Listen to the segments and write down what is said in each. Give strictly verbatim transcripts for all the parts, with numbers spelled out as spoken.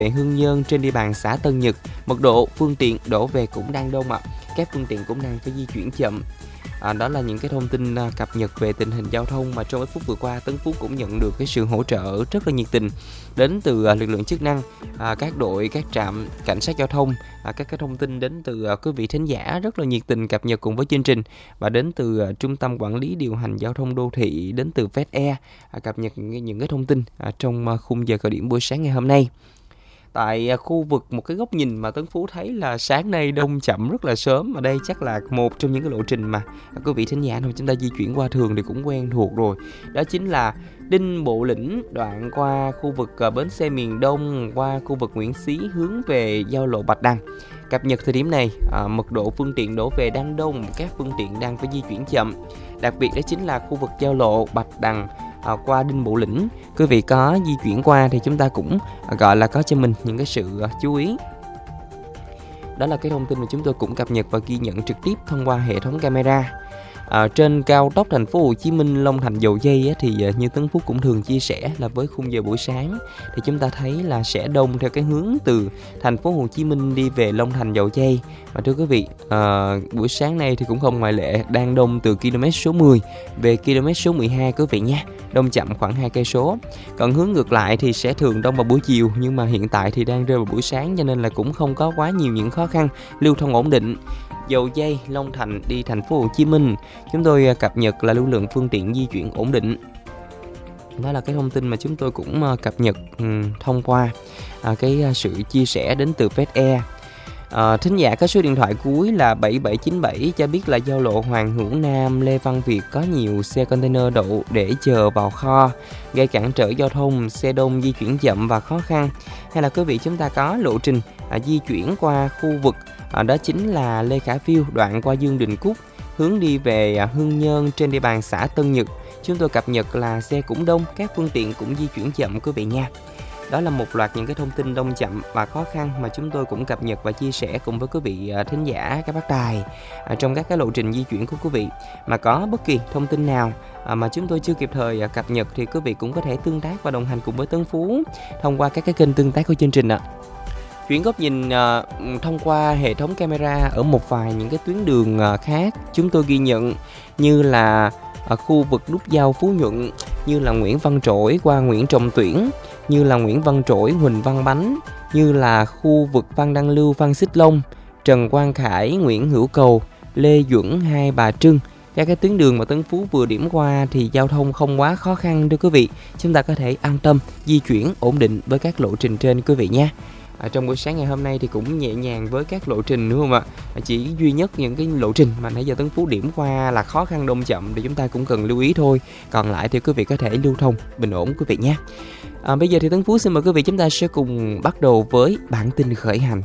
Hương Nhơn trên địa bàn xã Tân Nhật, mật độ phương tiện đổ về cũng đang đông ạ. Các phương tiện cũng đang phải di chuyển chậm. À, đó là những cái thông tin à, cập nhật về tình hình giao thông mà trong ít phút vừa qua Tấn Phú cũng nhận được cái sự hỗ trợ rất là nhiệt tình đến từ à, lực lượng chức năng, à, các đội, các trạm cảnh sát giao thông, à, các cái thông tin đến từ à, quý vị thính giả rất là nhiệt tình cập nhật cùng với chương trình, và đến từ à, trung tâm quản lý điều hành giao thông đô thị, đến từ vê e a à, cập nhật những, những cái thông tin à, trong à, khung giờ cao điểm buổi sáng ngày hôm nay. Tại khu vực một cái góc nhìn mà Tấn Phú thấy là sáng nay đông chậm rất là sớm, và đây chắc là một trong những cái lộ trình mà quý vị thính giả nào chúng ta di chuyển qua thường thì cũng quen thuộc rồi. Đó chính là Đinh Bộ Lĩnh, đoạn qua khu vực bến xe miền Đông, qua khu vực Nguyễn Xí hướng về giao lộ Bạch Đằng. Cập nhật thời điểm này, à, mật độ phương tiện đổ về đang đông, các phương tiện đang phải di chuyển chậm. Đặc biệt đó chính là khu vực giao lộ Bạch Đằng, À, qua Đinh Bộ Lĩnh, quý vị có di chuyển qua thì chúng ta cũng à, gọi là có cho mình những cái sự à, chú ý. Đó là cái thông tin mà chúng tôi cũng cập nhật và ghi nhận trực tiếp thông qua hệ thống camera. À, trên cao tốc thành phố Hồ Chí Minh Long Thành Dầu Giây á, thì à, như Tấn Phúc cũng thường chia sẻ là với khung giờ buổi sáng thì chúng ta thấy là sẽ đông theo cái hướng từ thành phố Hồ Chí Minh đi về Long Thành Dầu Giây. Và thưa quý vị, à, buổi sáng nay thì cũng không ngoại lệ, đang đông từ km số mười về km số mười hai quý vị nha, đông chậm khoảng hai cây số. Còn hướng ngược lại thì sẽ thường đông vào buổi chiều, nhưng mà hiện tại thì đang rơi vào buổi sáng cho nên là cũng không có quá nhiều những khó khăn, lưu thông ổn định. Dầu Giây, Long Thành đi thành phố Hồ Chí Minh, chúng tôi cập nhật là lưu lượng phương tiện di chuyển ổn định. Đó là cái thông tin mà chúng tôi cũng cập nhật um, thông qua à, cái sự chia sẻ đến từ vê e. À, thính giả có số điện thoại cuối là bảy bảy chín bảy cho biết là giao lộ Hoàng Hữu Nam, Lê Văn Việt có nhiều xe container đậu để chờ vào kho, gây cản trở giao thông, xe đông di chuyển chậm và khó khăn. Hay là quý vị chúng ta có lộ trình à, di chuyển qua khu vực à, đó chính là Lê Khả Phiêu, đoạn qua Dương Đình Cúc, hướng đi về à, Hương Nhơn trên địa bàn xã Tân Nhật. Chúng tôi cập nhật là xe cũng đông, các phương tiện cũng di chuyển chậm quý vị nha. Đó là một loạt những cái thông tin đông chậm và khó khăn mà chúng tôi cũng cập nhật và chia sẻ cùng với quý vị thính giả, các bác tài trong các cái lộ trình di chuyển của quý vị. Mà có bất kỳ thông tin nào mà chúng tôi chưa kịp thời cập nhật thì quý vị cũng có thể tương tác và đồng hành cùng với Tấn Phú thông qua các cái kênh tương tác của chương trình ạ. Chuyển góc nhìn uh, thông qua hệ thống camera ở một vài những cái tuyến đường uh, khác, chúng tôi ghi nhận như là ở khu vực nút giao Phú Nhuận, như là Nguyễn Văn Trỗi qua Nguyễn Trọng Tuyển, như là Nguyễn Văn Trỗi, Huỳnh Văn Bánh, như là khu vực Phan Đăng Lưu, Phan Xích Long, Trần Quang Khải, Nguyễn Hữu Cầu, Lê Duẩn, Hai Bà Trưng. Các cái tuyến đường mà Tấn Phú vừa điểm qua thì giao thông không quá khó khăn thưa quý vị. Chúng ta có thể an tâm di chuyển ổn định với các lộ trình trên quý vị nhé. À, trong buổi sáng ngày hôm nay thì cũng nhẹ nhàng với các lộ trình đúng không ạ? Chỉ duy nhất những cái lộ trình mà nãy giờ Tấn Phú điểm qua là khó khăn đông chậm thì chúng ta cũng cần lưu ý thôi. Còn lại thì quý vị có thể lưu thông bình ổn quý vị nhé. À, bây giờ thì Tấn Phú xin mời quý vị chúng ta sẽ cùng bắt đầu với bản tin khởi hành.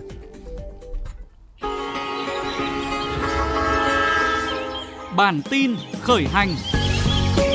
Bản tin khởi hành.